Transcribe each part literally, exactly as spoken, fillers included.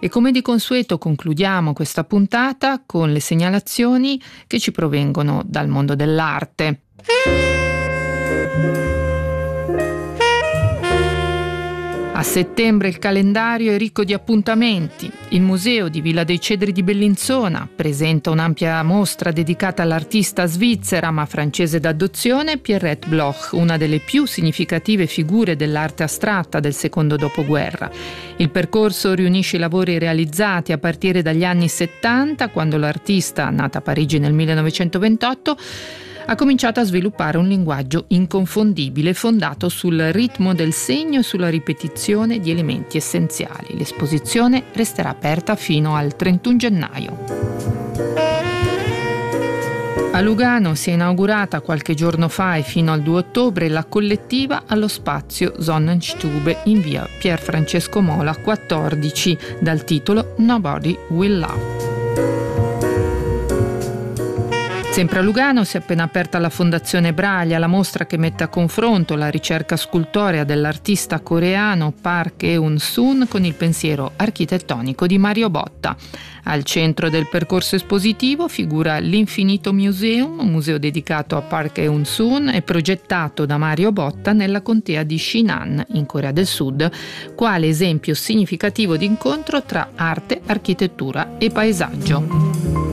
E come di consueto concludiamo questa puntata con le segnalazioni che ci provengono dal mondo dell'arte. A settembre il calendario è ricco di appuntamenti. Il Museo di Villa dei Cedri di Bellinzona presenta un'ampia mostra dedicata all'artista svizzera ma francese d'adozione Pierrette Bloch, una delle più significative figure dell'arte astratta del secondo dopoguerra. Il percorso riunisce i lavori realizzati a partire dagli anni settanta, quando l'artista, nata a Parigi nel millenovecentoventotto, ha cominciato a sviluppare un linguaggio inconfondibile fondato sul ritmo del segno e sulla ripetizione di elementi essenziali. L'esposizione resterà aperta fino al trentuno gennaio. A Lugano si è inaugurata qualche giorno fa e fino al due ottobre la collettiva allo spazio Sonnenstube in via Pier Francesco Mola quattordici dal titolo Nobody Will Love. Sempre a Lugano si è appena aperta la Fondazione Braglia, la mostra che mette a confronto la ricerca scultorea dell'artista coreano Park Eun-sun con il pensiero architettonico di Mario Botta. Al centro del percorso espositivo figura l'Infinito Museum, un museo dedicato a Park Eun-sun e progettato da Mario Botta nella contea di Shinan, in Corea del Sud, quale esempio significativo di incontro tra arte, architettura e paesaggio.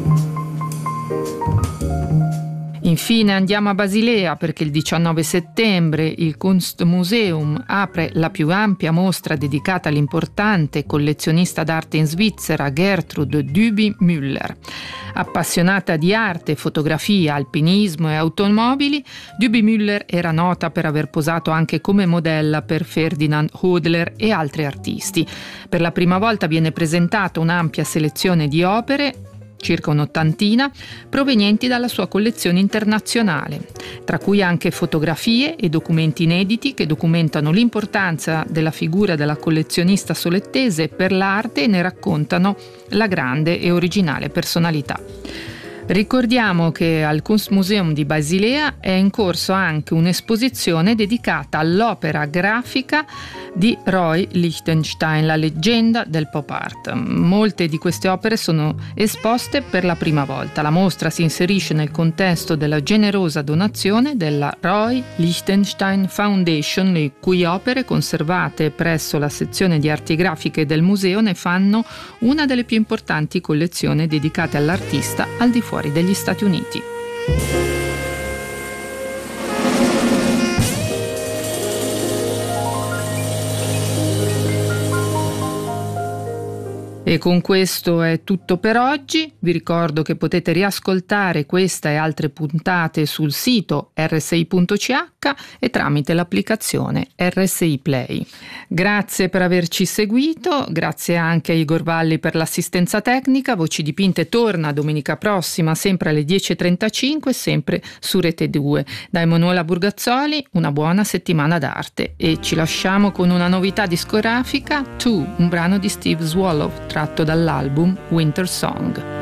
Infine andiamo a Basilea perché il diciannove settembre il Kunstmuseum apre la più ampia mostra dedicata all'importante collezionista d'arte in Svizzera Gertrud Dübi-Müller. Appassionata di arte, fotografia, alpinismo e automobili, Dübi-Müller era nota per aver posato anche come modella per Ferdinand Hodler e altri artisti. Per la prima volta viene presentata un'ampia selezione di opere, circa un'ottantina, provenienti dalla sua collezione internazionale, tra cui anche fotografie e documenti inediti che documentano l'importanza della figura della collezionista solettese per l'arte e ne raccontano la grande e originale personalità. Ricordiamo che al Kunstmuseum di Basilea è in corso anche un'esposizione dedicata all'opera grafica di Roy Lichtenstein, la leggenda del pop art. Molte di queste opere sono esposte per la prima volta. La mostra si inserisce nel contesto della generosa donazione della Roy Lichtenstein Foundation, le cui opere, conservate presso la sezione di arti grafiche del museo, ne fanno una delle più importanti collezioni dedicate all'artista al di fuori degli Stati Uniti. E con questo è tutto per oggi. Vi ricordo che potete riascoltare questa e altre puntate sul sito erre esse i punto ci acca e tramite l'applicazione erre esse i Play. Grazie per averci seguito, grazie anche a Igor Valli per l'assistenza tecnica. Voci Dipinte torna domenica prossima, sempre alle dieci e trentacinque, sempre su Rete due. Da Emanuela Burgazzoli, una buona settimana d'arte e ci lasciamo con una novità discografica, Tu, un brano di Steve Swallow, tratto dall'album Winter Song.